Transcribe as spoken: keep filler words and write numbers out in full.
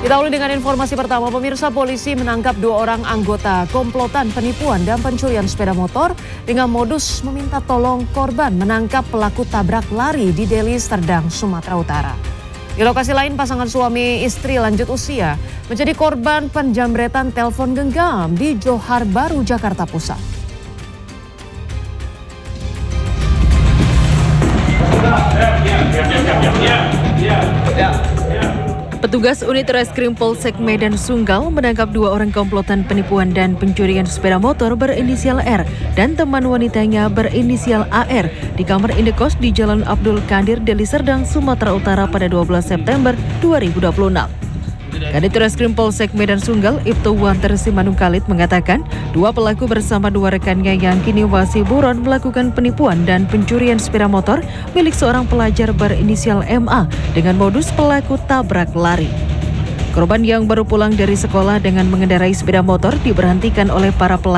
Kita awali dengan informasi pertama, pemirsa. Polisi menangkap dua orang anggota komplotan penipuan dan pencurian sepeda motor dengan modus meminta tolong korban menangkap pelaku tabrak lari di Deli Serdang, Sumatera Utara. Di lokasi lain, pasangan suami istri lanjut usia menjadi korban penjamretan telepon genggam di Johar Baru, Jakarta Pusat. Petugas unit Reskrim Polsek Medan Sunggal menangkap dua orang komplotan penipuan dan pencurian sepeda motor berinisial R dan teman wanitanya berinisial A R di kamar indekos di Jalan Abdul Qadir, Deli Serdang, Sumatera Utara pada dua belas September dua ribu dua puluh enam. Kadit Reskrim Polsek Medan Sunggal, Ibtu Wanter Simanung Khalid mengatakan dua pelaku bersama dua rekannya yang kini masih buron melakukan penipuan dan pencurian sepeda motor milik seorang pelajar berinisial M A dengan modus pelaku tabrak lari. Korban yang baru pulang dari sekolah dengan mengendarai sepeda motor diberhentikan oleh para pelaku